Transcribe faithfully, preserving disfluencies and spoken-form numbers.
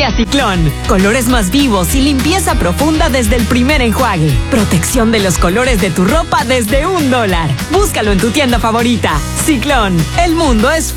Cámbiate a Ciclón. Colores más vivos y limpieza profunda desde el primer enjuague. Protección de los colores de tu ropa desde un dólar. Búscalo en tu tienda favorita. Ciclón. El mundo es